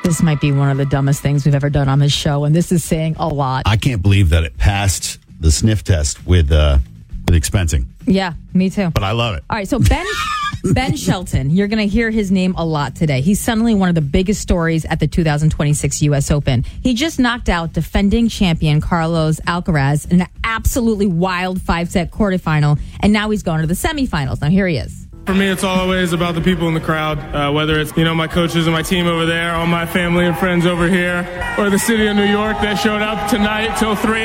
This might be one of the dumbest things we've ever done on this show, and this is saying a lot. I can't believe that it passed the sniff test with expensing. Yeah, me too. But I love it. All right, so Ben Shelton, you're going to hear his name a lot today. He's suddenly one of the biggest stories at the 2026 U.S. Open. He just knocked out defending champion Carlos Alcaraz in an absolutely wild 5-set quarterfinal, and now he's going to the semifinals. Now, here he is. For me, it's always about the people in the crowd, whether it's, my coaches and my team over there, all my family and friends over here, or the city of New York that showed up tonight till 3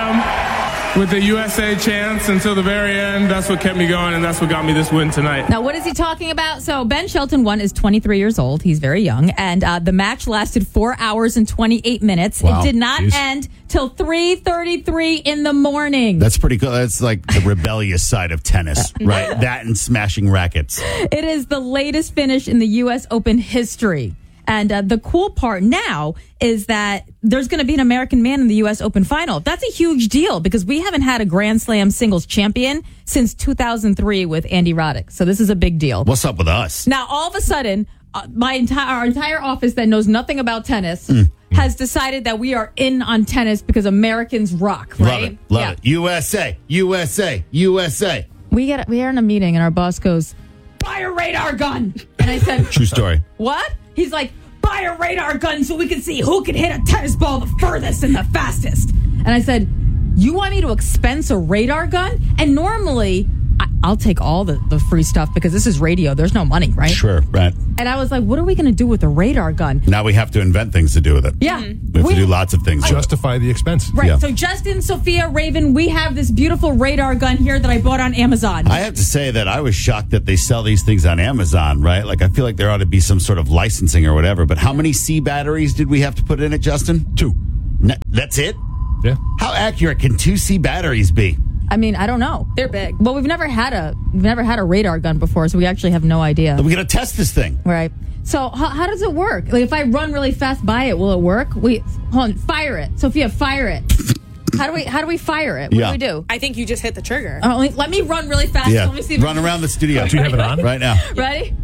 a.m. with the USA chants until the very end. That's what kept me going, and that's what got me this win tonight. Now, what is he talking about? So Ben Shelton is 23 years old. He's very young, and the match lasted 4 hours and 28 minutes. Wow. It did not end till 3:33 in the morning. That's pretty cool. That's like the rebellious side of tennis, right? That and smashing rackets. It is the latest finish in the U.S. Open history. And the cool part now is that there's going to be an American man in the U.S. Open final. That's a huge deal because we haven't had a Grand Slam singles champion since 2003 with Andy Roddick. So this is a big deal. What's up with us? Now, all of a sudden, our entire office that knows nothing about tennis has decided that we are in on tennis because Americans rock, right? Love it. USA, USA, USA. We are in a meeting and our boss goes, buy a radar gun. And I said, True story. What? He's like, buy a radar gun so we can see who can hit a tennis ball the furthest and the fastest. And I said, you want me to expense a radar gun? And normally, I'll take all the free stuff because this is radio. There's no money, right? Sure, right. And I was like, what are we going to do with a radar gun? Now we have to invent things to do with it. Yeah. We have to do lots of things. Justify the expense. Right. Yeah. So Justin, Sophia, Raven, we have this beautiful radar gun here that I bought on Amazon. I have to say that I was shocked that they sell these things on Amazon, right? Like, I feel like there ought to be some sort of licensing or whatever. But how many C batteries did we have to put in it, Justin? 2. That's it? Yeah. How accurate can 2 C batteries be? I mean, I don't know. They're big. Well, we've never had a radar gun before, so we actually have no idea. We got to test this thing. Right. So how does it work? Like, if I run really fast by it, will it work? Hold on, fire it. Sophia, fire it. How do we fire it? What do we do? I think you just hit the trigger. Let me run really fast. Yeah. Let me see. Run around the studio. Do you have it on? Right now. Ready?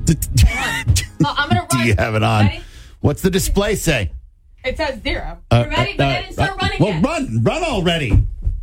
I'm gonna run. Do you have it on? Ready? What's the display say? It says 0. You ready? But I didn't start running yet. Well, run already.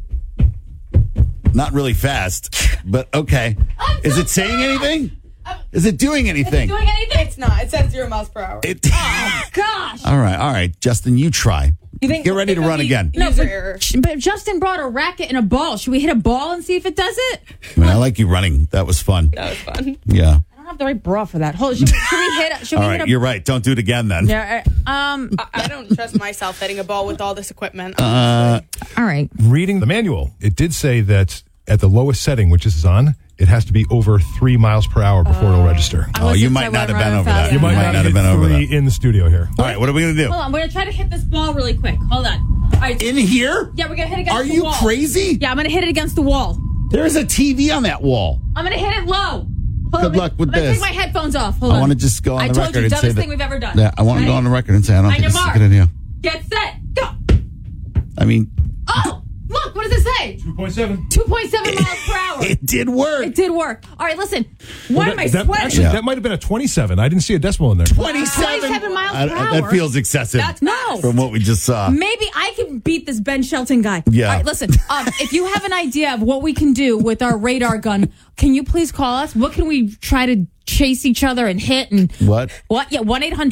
Not really fast, but okay. Is it saying anything? Is it doing anything? Doing anything? It's not. It says 0 miles per hour. Oh gosh! All right, Justin, you try. You think Get ready to run again. No, User error. but Justin brought a racket and a ball. Should we hit a ball and see if it does it? I mean, I like you running. That was fun. That was fun. Yeah. I don't have the right bra for that. Hold on. Should we hit? Should All we right, hit you're right. Don't do it again then. Yeah. I don't trust myself hitting a ball with all this equipment. All right. Reading the manual, it did say that at the lowest setting, which this is on, it has to be over 3 miles per hour before it'll register. Oh, you might not have been over that. You might not have been over 3 in the studio here. All right, what are we going to do? Hold on. We're going to try to hit this ball really quick. Hold on. All right. In here? Yeah, we're going to hit it against Are the you wall. crazy? Yeah, I'm going to hit it against the wall. There's a TV on that wall. I'm going to hit it low. Good luck with I'm gonna this. take my headphones off. Hold on. I want to just go on the record and say dumbest that. thing we've ever done. Yeah, I want to go on the record and say I don't think this is a good idea. Get set. Go. I mean, Oh, look. What does it say? 2.7. 2.7 miles per hour. it did work. It did work. All right, listen. Why am I sweating? Actually, that might have been a 27. I didn't see a decimal in there. 27 miles per hour. That feels excessive. That's No. From what we just saw. Maybe I can beat this Ben Shelton guy. Yeah. All right, listen. If you have an idea of what we can do with our radar gun, can you please call us? What can we try to chase each other and hit and What? What? Yeah,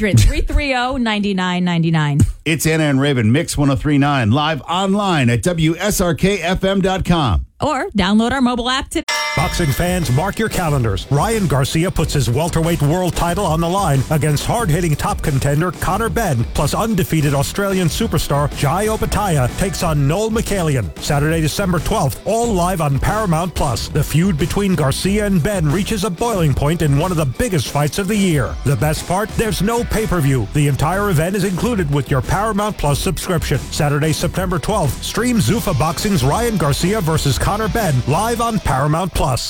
1-800-330-9999. It's Anna and Raven, Mix 1039, live online at WSRKFM.com. Or download our mobile app today. Boxing fans, mark your calendars. Ryan Garcia puts his welterweight world title on the line against hard-hitting top contender Conor Benn, plus undefeated Australian superstar Jai Opetaia takes on Noel Mikhailian. Saturday, December 12th, all live on Paramount+. The feud between Garcia and Benn reaches a boiling point in one of the biggest fights of the year. The best part? There's no pay-per-view. The entire event is included with your Paramount+ subscription. Saturday, September 12th, stream Zuffa Boxing's Ryan Garcia versus Conor Benn live on Paramount+.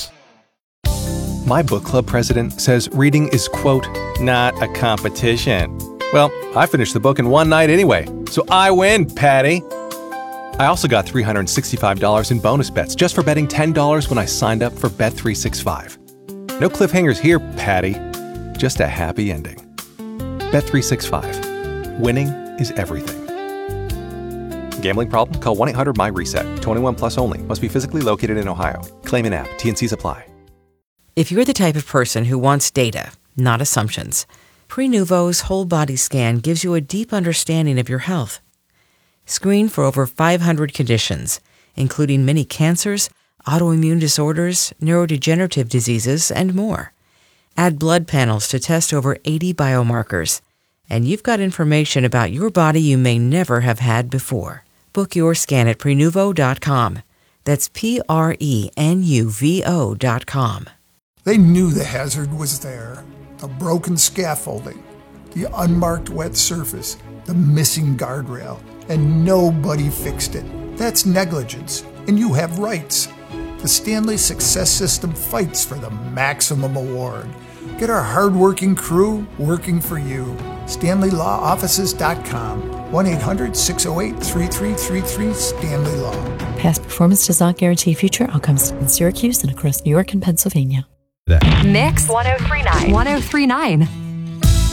My book club president says reading is, quote, not a competition. Well, I finished the book in one night anyway, so I win, Patty. I also got $365 in bonus bets just for betting $10 when I signed up for Bet365. No cliffhangers here, Patty. Just a happy ending. Bet365. winning is everything. Gambling problem? Call 1-800-MY-RESET. 21 plus only. Must be physically located in Ohio. Claim in app. T&Cs apply. If you're the type of person who wants data, not assumptions, Prenuvo's whole body scan gives you a deep understanding of your health. Screen for over 500 conditions, including many cancers, autoimmune disorders, neurodegenerative diseases, and more. Add blood panels to test over 80 biomarkers, and you've got information about your body you may never have had before. Book your scan at Prenuvo.com. That's Prenuvo.com. They knew the hazard was there. The broken scaffolding, the unmarked wet surface, the missing guardrail, and nobody fixed it. That's negligence, and you have rights. The Stanley Success System fights for the maximum award. Get our hardworking crew working for you. StanleyLawOffices.com. 1-800-608-3333 Stanley Law. Past performance does not guarantee future outcomes in Syracuse and across New York and Pennsylvania. Mix 1039. 1039.